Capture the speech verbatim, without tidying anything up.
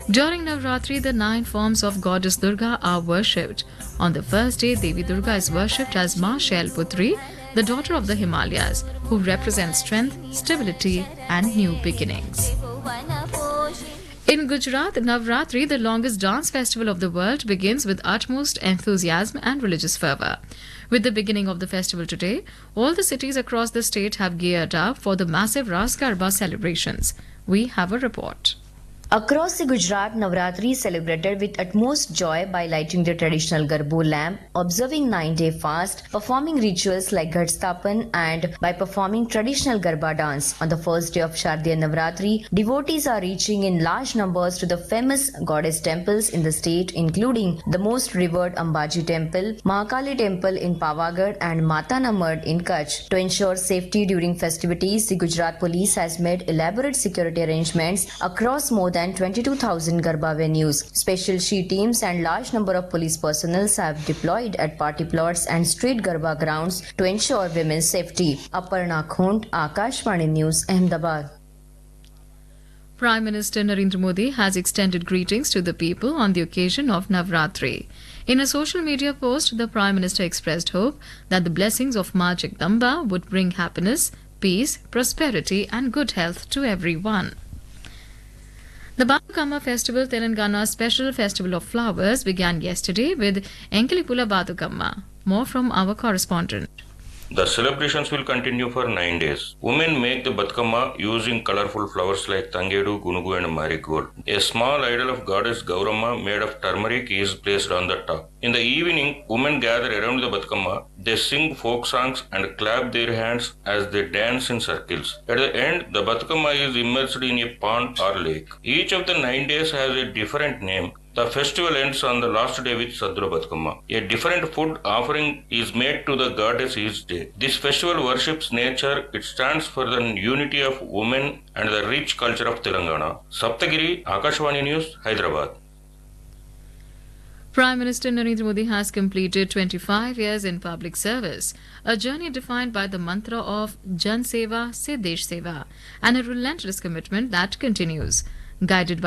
During Navratri, the nine forms of goddess Durga are worshipped. On the first day, Devi Durga is worshipped as Ma Shailputri, the daughter of the Himalayas, who represents strength, stability, and new beginnings. In Gujarat, Navratri, the longest dance festival of the world, begins with utmost enthusiasm and religious fervour. With the beginning of the festival today, all the cities across the state have geared up for the massive Ras Garba celebrations. We have a report. Across the Gujarat, Navratri is celebrated with utmost joy by lighting the traditional Garbo lamp, observing nine-day fast, performing rituals like Ghatstapan, and by performing traditional Garba dance. On the first day of Shardiya Navratri, devotees are reaching in large numbers to the famous goddess temples in the state, including the most revered Ambaji Temple, Mahakali Temple in Pavagad, and Matana Mad in Kutch. To ensure safety during festivities, the Gujarat Police has made elaborate security arrangements across more than twenty-two thousand Garba venues. Special she teams and large number of police personnel have deployed at party plots and street Garba grounds to ensure women's safety. Aparna Khund, Akashvani News, Ahmedabad. Prime Minister Narendra Modi has extended greetings to the people on the occasion of Navratri. In a social media post, the Prime Minister expressed hope that the blessings of Ma Jagdamba would bring happiness, peace, prosperity and good health to everyone. The Bathukamma Festival, Telangana's special festival of flowers, began yesterday with Enkelipula Bathukamma. More from our correspondent. The celebrations will continue for nine days. Women make the Bathukamma using colorful flowers like Tangedu, Gunugu and Marigold. A small idol of goddess Gauramma made of turmeric is placed on the top. In the evening, women gather around the Bathukamma. They sing folk songs and clap their hands as they dance in circles. At the end, the Bathukamma is immersed in a pond or lake. Each of the nine days has a different name. The festival ends on the last day with Sadra Bathukamma. A different food offering is made to the goddess each day. This festival worships nature. It stands for the unity of women and the rich culture of Telangana. Saptagiri, Akashvani News, Hyderabad. Prime Minister Narendra Modi has completed twenty-five years in public service, a journey defined by the mantra of Jan Seva se Desh Seva and a relentless commitment that continues. Guided by